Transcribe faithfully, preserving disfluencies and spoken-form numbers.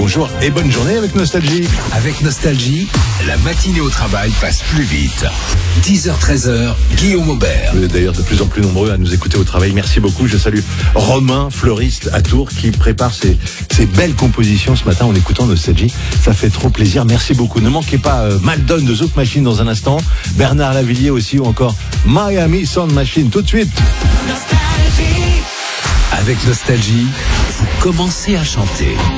bonjour et bonne journée avec Nostalgie. Avec Nostalgie, la matinée au travail passe plus vite. dix heures treize heures, Guillaume Aubert. Vous êtes d'ailleurs de plus en plus nombreux à nous écouter au travail. Merci beaucoup. Je salue Romain, fleuriste à Tours, qui prépare ses, ses belles compositions ce matin en écoutant Nostalgie. Ça fait trop plaisir. Merci beaucoup. Ne manquez pas euh, Maldon de Zouk Machine dans un instant. Bernard Lavillier aussi, ou encore Miami Sound Machine. Tout de suite. Avec Nostalgie, vous commencez à chanter.